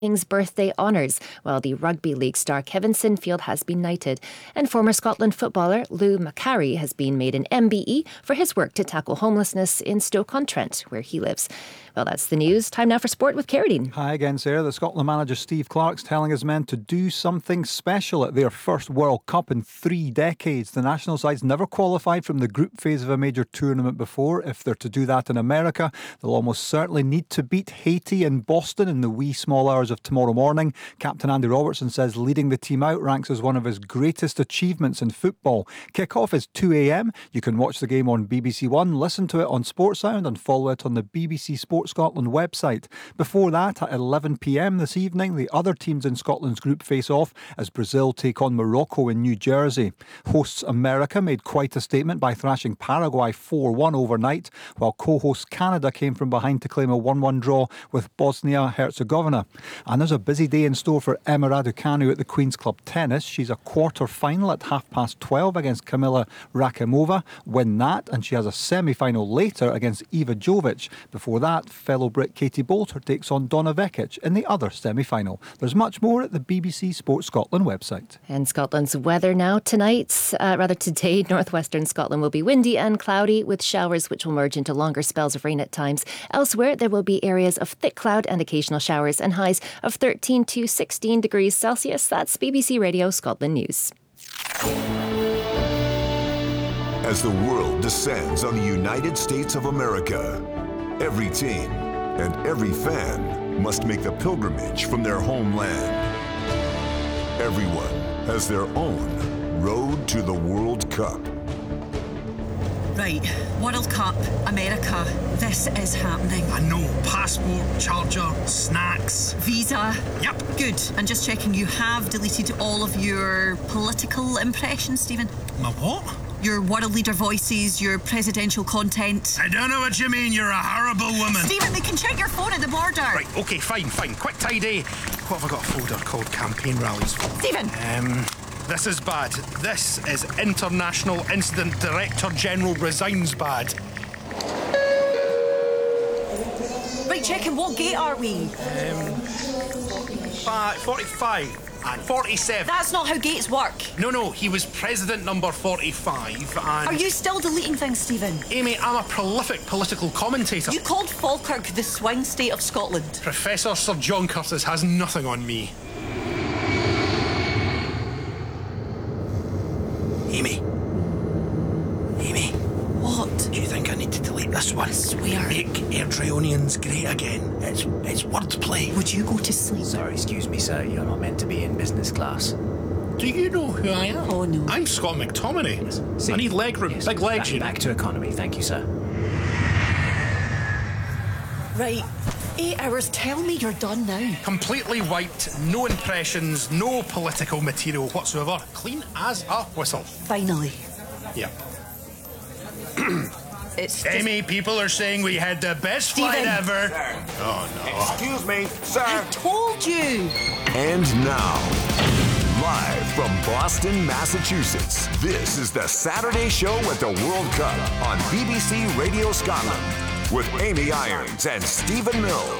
King's birthday honours, while the rugby league star Kevin Sinfield has been knighted. And former Scotland footballer Lou Macari has been made an MBE for his work to tackle homelessness in Stoke-on-Trent, where he lives. Well, that's the news. Time now for sport with Carradine. Hi again, Sarah. The Scotland manager Steve Clarke's telling his men to do something special at their first World Cup in 3 decades. The national side's never qualified from the group phase of a major tournament before. If they're to do that in America, they'll almost certainly need to beat Haiti in Boston in the wee small hours of tomorrow morning. Captain Andy Robertson says leading the team out ranks as one of his greatest achievements in football. Kick-off is 2 a.m. You can watch the game on BBC One, listen to it on Sportsound and follow it on the BBC Sport Scotland website. Before that, at 11 p.m. this evening, the other teams in Scotland's group face off as Brazil take on Morocco in New Jersey. Hosts America made quite a statement by thrashing Paraguay 4-1 overnight, while co-host Canada came from behind to claim a 1-1 draw with Bosnia-Herzegovina. And there's a busy day in store for Emma Raducanu at the Queen's Club Tennis. She's a quarter-final at 12:30 against Kamila Rakimova. Win that, and she has a semi-final later against Iva Jovic. Before that, fellow Brit Katie Bolter takes on Donna Vekic in the other semi-final. There's much more at the BBC Sport Scotland website. And Scotland's weather now today, northwestern Scotland will be windy and cloudy with showers which will merge into longer spells of rain at times. Elsewhere, there will be areas of thick cloud and occasional showers and highs of 13 to 16 degrees Celsius. That's BBC Radio Scotland News. As the world descends on the United States of America, every team and every fan must make the pilgrimage from their homeland. Everyone has their own road to the World Cup. Right, World Cup, America, this is happening. I know, passport, charger, snacks. Visa. Yep. Good, and just checking you have deleted all of your political impressions, Stephen. My what? Your world leader voices, your presidential content. I don't know what you mean, you're a horrible woman. Stephen, they can check your phone at the border. Right, okay, fine. Quick tidy. What have I got a folder called campaign rallies for? Stephen! This is bad. This is International Incident Director General resigns bad. Right, checking what gate are we? 45 and 47. That's not how gates work. No, he was president number 45 and... Are you still deleting things, Stephen? Amy, I'm a prolific political commentator. You called Falkirk the swing state of Scotland. Professor Sir John Curtis has nothing on me. Amy. What? Do you think I need to delete this one? I swear. Make Air Trionians great again. It's wordplay. Would you go to sleep? Sorry, excuse me, sir. You're not meant to be in business class. Do you know who I am? Oh, no. I'm Scott McTominay. Yes. See, I need leg room. yes, Big legs, you know. Back to economy. Thank you, sir. Right. 8 hours. Tell me you're done now. Completely wiped. No impressions. No political material whatsoever. Clean as a whistle. Finally. Yep. It's Amy, people are saying we had the best flight ever. Sir. Oh, no. Excuse me, sir. I told you. And now, live from Boston, Massachusetts, this is the Saturday Show at the World Cup on BBC Radio Scotland with Amy Irons and Stephen Mill.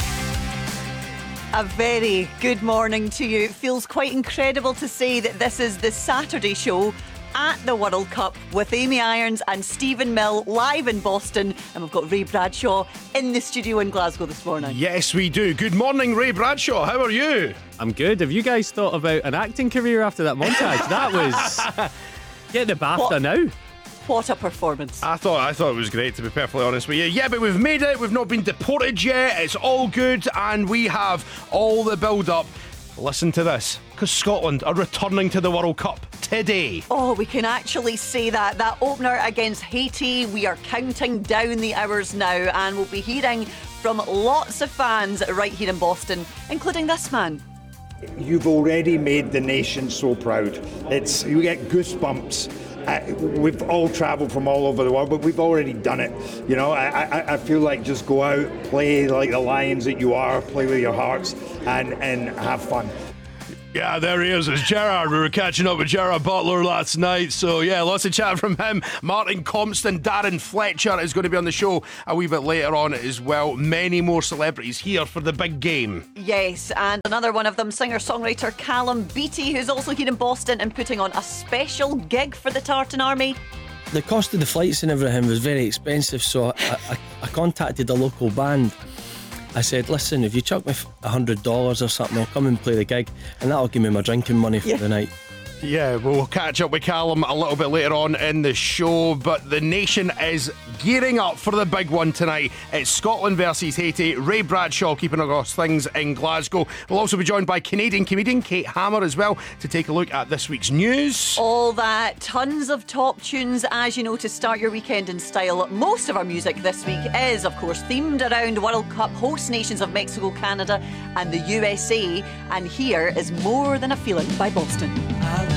A very good morning to you. It feels quite incredible to say that this is the Saturday Show at the World Cup with Amy Irons and Stephen Mill live in Boston, and we've got Ray Bradshaw in the studio in Glasgow this morning. Yes, we do. Good morning, Ray Bradshaw. How are you? I'm good. Have you guys thought about an acting career after that montage? That was... Get the BAFTA now. What a performance. I thought it was great, to be perfectly honest with you. Yeah, but we've made it. We've not been deported yet. It's all good, and we have all the build-up. Listen to this, because Scotland are returning to the World Cup today. Oh, we can actually say that. That opener against Haiti, we are counting down the hours now, and we'll be hearing from lots of fans right here in Boston, including this man. You've already made the nation so proud. You get goosebumps. We've all travelled from all over the world, but we've already done it. You know, I feel like just go out, play like the Lions that you are, play with your hearts, and have fun. Yeah, there he is. It's Gerard. We were catching up with Gerard Butler last night. So, yeah, lots of chat from him. Martin Compston, Darren Fletcher is going to be on the show a wee bit later on as well. Many more celebrities here for the big game. Yes, and another one of them, singer-songwriter Callum Beattie, who's also here in Boston and putting on a special gig for the Tartan Army. The cost of the flights and everything was very expensive, so I contacted a local band. I said, listen, if you chuck me $100 or something, I'll come and play the gig, and that'll give me my drinking money for the night. Yeah, we'll catch up with Callum a little bit later on in the show, but the nation is gearing up for the big one tonight. It's Scotland versus Haiti. Ray Bradshaw keeping across things in Glasgow. We'll also be joined by Canadian comedian Kate Hammer as well to take a look at this week's news. All that, tons of top tunes, as you know, to start your weekend in style. Most of our music this week is, of course, themed around World Cup host nations of Mexico, Canada and the USA. And here is More Than a Feeling by Boston.